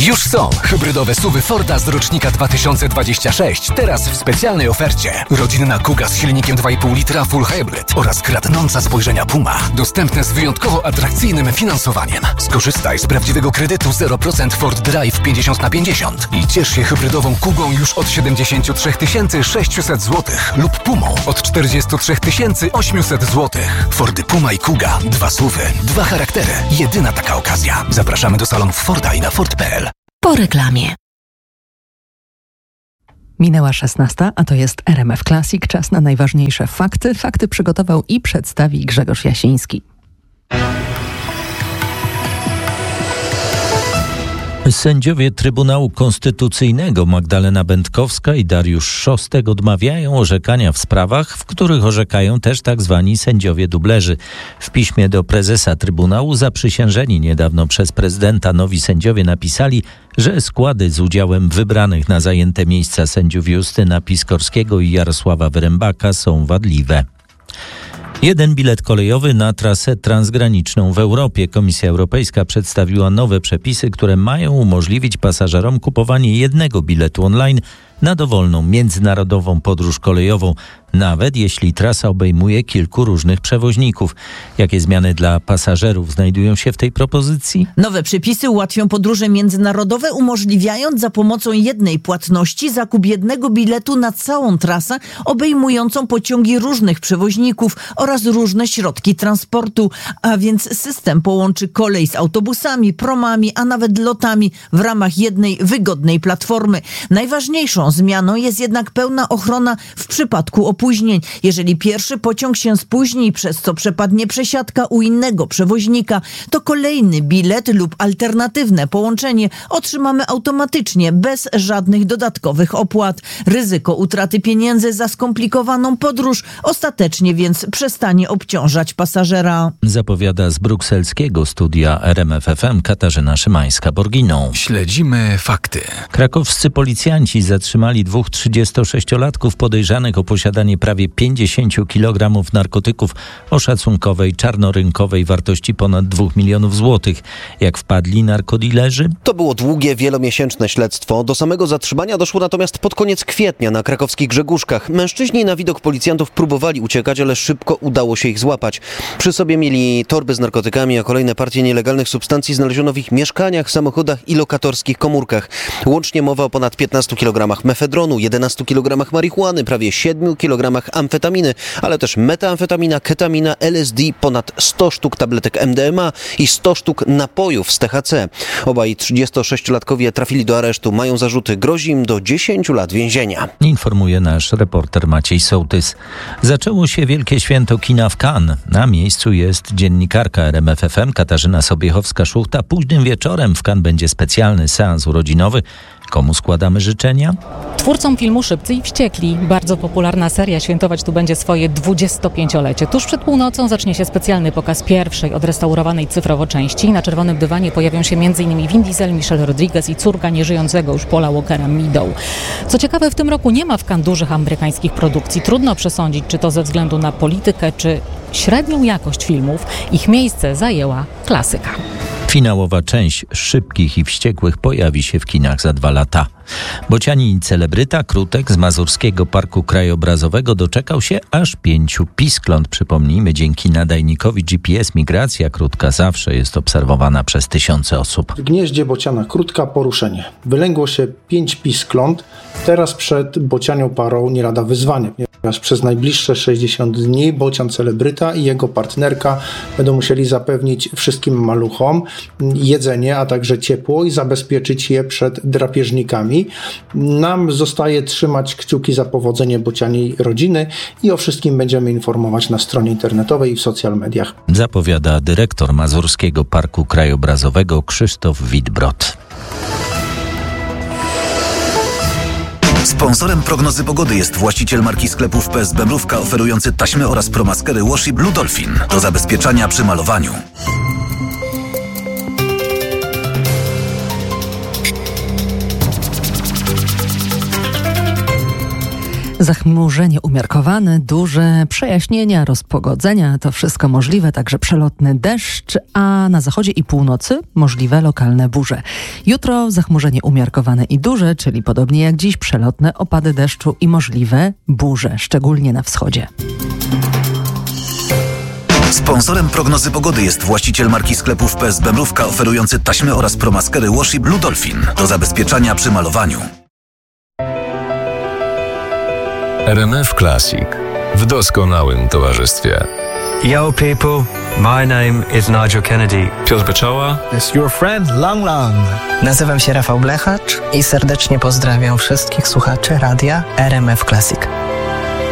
Już są hybrydowe SUV-y Forda z rocznika 2026, teraz w specjalnej ofercie. Rodzinna Kuga z silnikiem 2,5 litra Full Hybrid oraz kradnąca spojrzenia Puma. Dostępne z wyjątkowo atrakcyjnym finansowaniem. Skorzystaj z prawdziwego kredytu 0% Ford Drive 50/50 i ciesz się hybrydową Kugą już od 73 600 zł lub Pumą od 43 800 zł. Fordy Puma i Kuga. 2 SUV-y, 2 charaktery. Jedyna taka okazja. Zapraszamy do salonów Forda i na Ford.pl. Po reklamie. Minęła 16, a to jest RMF Classic. Czas na najważniejsze fakty. Fakty przygotował i przedstawi Grzegorz Jasiński. Sędziowie Trybunału Konstytucyjnego Magdalena Będkowska i Dariusz Szostek odmawiają orzekania w sprawach, w których orzekają też tzw. sędziowie dublerzy. W piśmie do prezesa Trybunału zaprzysiężeni niedawno przez prezydenta nowi sędziowie napisali, że składy z udziałem wybranych na zajęte miejsca sędziów Justyna Piskorskiego i Jarosława Wyrembaka są wadliwe. Jeden bilet kolejowy na trasę transgraniczną w Europie. Komisja Europejska przedstawiła nowe przepisy, które mają umożliwić pasażerom kupowanie jednego biletu online na dowolną międzynarodową podróż kolejową, nawet jeśli trasa obejmuje kilku różnych przewoźników. Jakie zmiany dla pasażerów znajdują się w tej propozycji? Nowe przepisy ułatwią podróże międzynarodowe, umożliwiając za pomocą jednej płatności zakup jednego biletu na całą trasę, obejmującą pociągi różnych przewoźników oraz różne środki transportu. A więc system połączy kolej z autobusami, promami, a nawet lotami w ramach jednej wygodnej platformy. Najważniejszą zmianą jest jednak pełna ochrona w przypadku opóźnień. Jeżeli pierwszy pociąg się spóźni, przez co przepadnie przesiadka u innego przewoźnika, to kolejny bilet lub alternatywne połączenie otrzymamy automatycznie, bez żadnych dodatkowych opłat. Ryzyko utraty pieniędzy za skomplikowaną podróż ostatecznie więc przestanie obciążać pasażera. Zapowiada z brukselskiego studia RMF FM Katarzyna Szymańska-Borginą. Śledzimy fakty. Krakowscy policjanci zatrzymali 2 36-latków podejrzanych o posiadanie prawie 50 kg narkotyków o szacunkowej czarnorynkowej wartości ponad 2 milionów złotych. Jak wpadli narkodilerzy? To było długie, wielomiesięczne śledztwo. Do samego zatrzymania doszło natomiast pod koniec kwietnia na krakowskich Grzegórzkach. Mężczyźni na widok policjantów próbowali uciekać, ale szybko udało się ich złapać. Przy sobie mieli torby z narkotykami, a kolejne partie nielegalnych substancji znaleziono w ich mieszkaniach, samochodach i lokatorskich komórkach. Łącznie mowa o ponad 15 kg mefedronu, 11 kg marihuany, prawie 7 kg amfetaminy, ale też metamfetamina, ketamina, LSD, ponad 100 sztuk tabletek MDMA i 100 sztuk napojów z THC. Obaj 36-latkowie trafili do aresztu. Mają zarzuty, grozi im do 10 lat więzienia. Informuje nasz reporter Maciej Sołtys. Zaczęło się wielkie święto kina w Cannes. Na miejscu jest dziennikarka RMF FM Katarzyna Sobiechowska-Szuchta. Późnym wieczorem w Cannes będzie specjalny seans urodzinowy. Komu składamy życzenia? Twórcom filmu Szybcy i Wściekli. Bardzo popularna seria świętować tu będzie swoje 25-lecie. Tuż przed północą zacznie się specjalny pokaz pierwszej odrestaurowanej cyfrowo części. Na czerwonym dywanie pojawią się m.in. Vin Diesel, Michelle Rodriguez i córka nieżyjącego już Paula Walkera Meadow. Co ciekawe, w tym roku nie ma w Cannes dużych amerykańskich produkcji. Trudno przesądzić, czy to ze względu na politykę, czy średnią jakość filmów. Ich miejsce zajęła klasyka. Finałowa część Szybkich i Wściekłych pojawi się w kinach za 2 lata. Bocianin celebryta Krutek z Mazurskiego Parku Krajobrazowego doczekał się aż 5 piskląt. Przypomnijmy, dzięki nadajnikowi GPS migracja Krutka zawsze jest obserwowana przez tysiące osób. W gnieździe bociana Krutka poruszenie. Wylęgło się 5 piskląt. Teraz przed bocianią parą nie lada wyzwanie, ponieważ przez najbliższe 60 dni bocian celebryta i jego partnerka będą musieli zapewnić wszystkim maluchom jedzenie, a także ciepło i zabezpieczyć je przed drapieżnikami. Nam zostaje trzymać kciuki za powodzenie bocianiej rodziny i o wszystkim będziemy informować na stronie internetowej i w social mediach. Zapowiada dyrektor Mazurskiego Parku Krajobrazowego Krzysztof Witbrod. Sponsorem prognozy pogody jest właściciel marki sklepów PSB Mrówka oferujący taśmy oraz promaskery Washi Blue Dolphin do zabezpieczania przy malowaniu. Zachmurzenie umiarkowane, duże przejaśnienia, rozpogodzenia, to wszystko możliwe, także przelotny deszcz, a na zachodzie i północy możliwe lokalne burze. Jutro zachmurzenie umiarkowane i duże, czyli podobnie jak dziś przelotne opady deszczu i możliwe burze, szczególnie na wschodzie. Sponsorem prognozy pogody jest właściciel marki sklepów PSB Mrówka oferujący taśmy oraz promaskery Washi Blue Dolphin do zabezpieczania przy malowaniu. RMF Classic w doskonałym towarzystwie. Yo people, my name is Nigel Kennedy. Piotr Beczoła. It's your friend Lang Lang. Nazywam się Rafał Blechacz i serdecznie pozdrawiam wszystkich słuchaczy radia RMF Classic.